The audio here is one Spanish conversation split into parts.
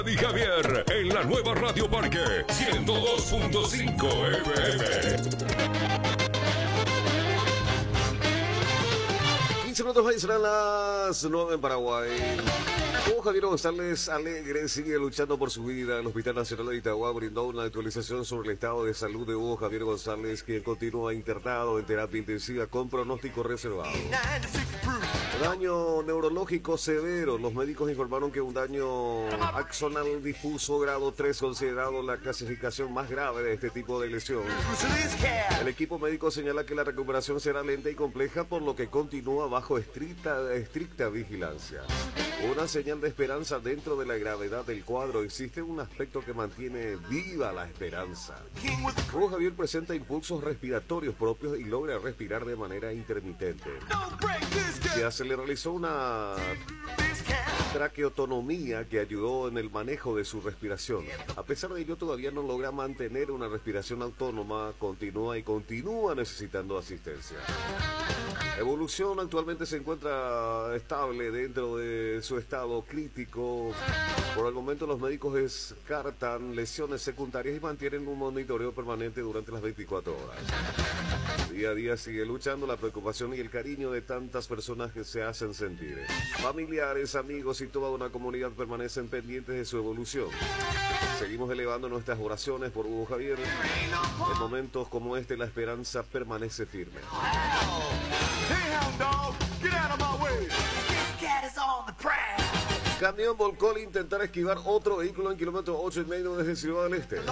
Y Javier en la nueva Radio Parque 102.5 FM. 15 minutos más serán las 9 en Paraguay. Hugo Javier González Alegre sigue luchando por su vida. El Hospital Nacional de Itagua brindó una actualización sobre el estado de salud de Hugo Javier González, quien continúa internado en terapia intensiva con pronóstico reservado. Daño neurológico severo. Los médicos informaron que un daño axonal difuso grado 3, considerado la clasificación más grave de este tipo de lesión. El equipo médico señala que la recuperación será lenta y compleja, por lo que continúa bajo estricta vigilancia. Una señal de esperanza dentro de la gravedad del cuadro. Existe un aspecto que mantiene viva la esperanza. Hugo Javier presenta impulsos respiratorios propios y logra respirar de manera intermitente. Ya se le realizó una traqueotomía que ayudó en el manejo de su respiración. A pesar de ello, todavía no logra mantener una respiración autónoma, continúa necesitando asistencia. Evolución actualmente se encuentra estable dentro de su estado crítico. Por el momento los médicos descartan lesiones secundarias y mantienen un monitoreo permanente durante las 24 horas. Día a día sigue luchando. La preocupación y el cariño de tantas personas que se hacen sentir. Familiares, amigos y toda una comunidad permanecen pendientes de su evolución. Seguimos elevando nuestras oraciones por Hugo Javier. En momentos como este, la esperanza permanece firme. Camión volcó al intentar esquivar otro vehículo en kilómetro 8,5 desde Ciudad del Este.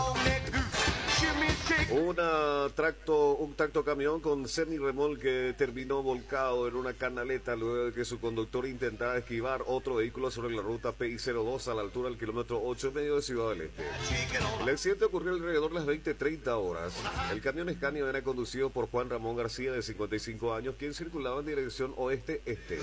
Un tracto camión con semirremolque terminó volcado en una canaleta luego de que su conductor intentara esquivar otro vehículo sobre la ruta PI-02 a la altura del kilómetro 8,5 de Ciudad del Este. El accidente ocurrió alrededor de las 20:30 horas. El camión Scania era conducido por Juan Ramón García, de 55 años, quien circulaba en dirección oeste-este.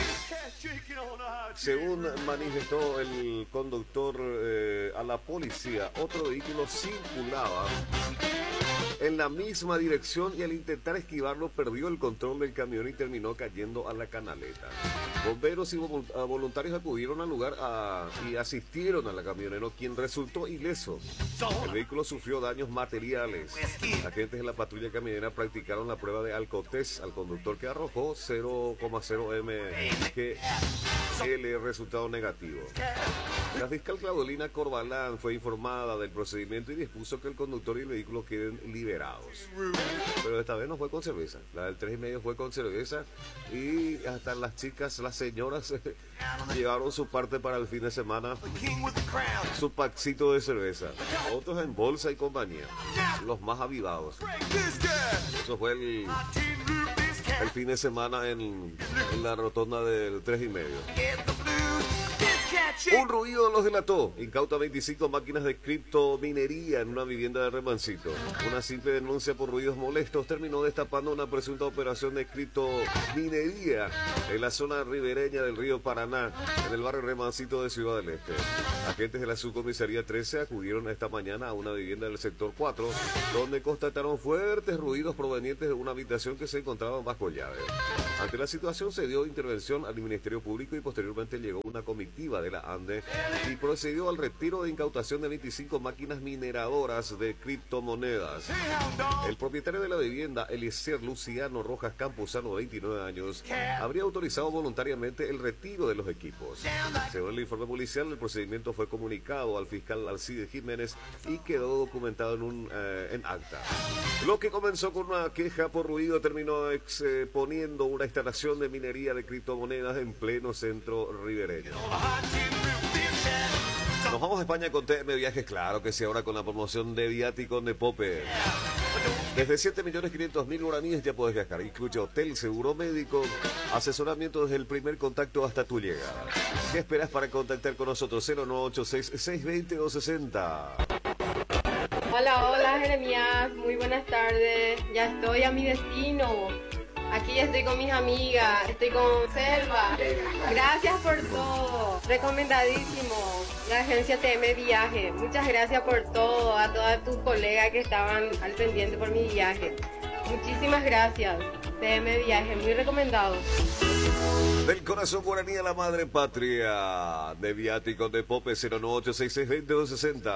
Según manifestó el conductor a la policía, otro vehículo circulaba en la misma dirección y al intentar esquivarlo perdió el control del camión y terminó cayendo a la canaleta. Bomberos y voluntarios acudieron al lugar y asistieron a la camionero, quien resultó ileso. El vehículo sufrió daños materiales. Agentes de la patrulla camionera practicaron la prueba de alcotest al conductor, que arrojó 0,0 mgl, resultado negativo. La fiscal Claudelina Corbalán fue informada del procedimiento y dispuso que el conductor y el vehículo queden liberados. Pero esta vez no fue con cerveza. La del 3,5 fue con cerveza y hasta las chicas, las señoras, llevaron su parte para el fin de semana, su packcito de cerveza. Otros en bolsa y compañía, los más avivados. Eso fue el fin de semana en la rotonda del 3,5. Un ruido los delató. Incauta 25 máquinas de criptominería en una vivienda de Remancito. Una simple denuncia por ruidos molestos terminó destapando una presunta operación de criptominería en la zona ribereña del río Paraná, en el barrio Remancito de Ciudad del Este. Agentes de la subcomisaría 13 acudieron esta mañana a una vivienda del sector 4, donde constataron fuertes ruidos provenientes de una habitación que se encontraba bajo llave. Ante la situación se dio intervención al Ministerio Público y posteriormente llegó una comitiva de la ANDE y procedió al retiro de incautación de 25 máquinas mineradoras de criptomonedas. El propietario de la vivienda, Eliezer Luciano Rojas Campuzano, 29 años, habría autorizado voluntariamente el retiro de los equipos. Según el informe policial, el procedimiento fue comunicado al fiscal Alcide Jiménez y quedó documentado en acta. Lo que comenzó con una queja por ruido terminó exponiendo una instalación de minería de criptomonedas en pleno centro ribereño. Nos vamos a España con TM Viajes, claro que sí, ahora con la promoción de viáticos de Pope. Desde 7.500.000 guaraníes ya puedes viajar. Incluye hotel, seguro médico, asesoramiento desde el primer contacto hasta tu llegada. ¿Qué esperas para contactar con nosotros? 0986-620-260. Hola Jeremías, muy buenas tardes. Ya estoy a mi destino. Aquí ya estoy con mis amigas, estoy con Selva. Gracias por todo, recomendadísimo. La agencia TM Viaje. Muchas gracias por todo, a todas tus colegas que estaban al pendiente por mi viaje. Muchísimas gracias. TM Viaje, muy recomendado. Del corazón guaraní a la madre patria. De viáticos de Pope 098662060.